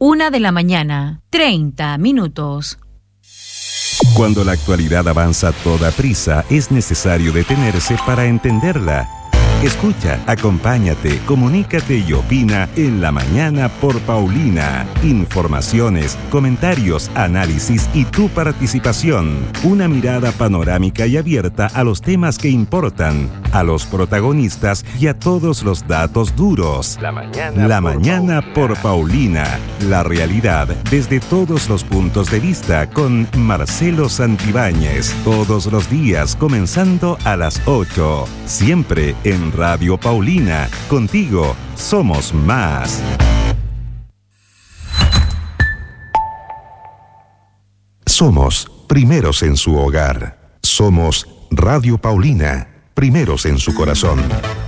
1:30 a.m. Cuando la actualidad avanza a toda prisa, es necesario detenerse para entenderla. Escucha, acompáñate, comunícate y opina en La Mañana por Paulina. Informaciones, comentarios, análisis y tu participación. Una mirada panorámica y abierta a los temas que importan, a los protagonistas y a todos los datos duros. La Mañana por Paulina. La realidad desde todos los puntos de vista con Marcelo Santibáñez. Todos los días comenzando a las 8. Siempre en Radio Paulina. Contigo somos más. Somos primeros en su hogar. Somos Radio Paulina, primeros en su corazón.